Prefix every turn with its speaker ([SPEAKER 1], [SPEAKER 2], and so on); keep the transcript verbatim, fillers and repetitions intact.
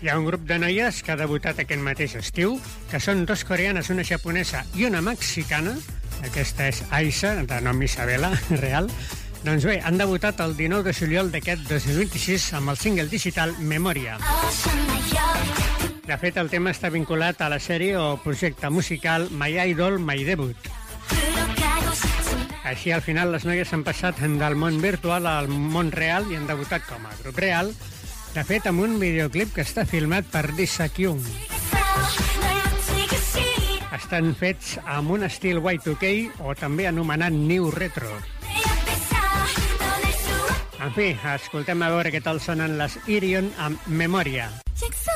[SPEAKER 1] Hi ha un grup de noies que ha debutat aquest mateix estiu, que són dos coreanes, una japonesa i una mexicana. Aquesta és Aisa, de nom Isabela, real. Doncs bé, han debutat el dinou de juliol d'aquest dos mil vint-i-sis amb el single digital Memoria. De fet, el tema està vinculat a la sèrie o projecte musical My Idol, My Debut. Així, al final, les noies han passat del món virtual al món real i han debutat com a grup real, de fet, amb un videoclip que està filmat per Lisa Kyung. Estan fets amb un estil Y dos K o també anomenat New Retro. En fi, escoltem a veure què tal sonen les Irion amb Memòria.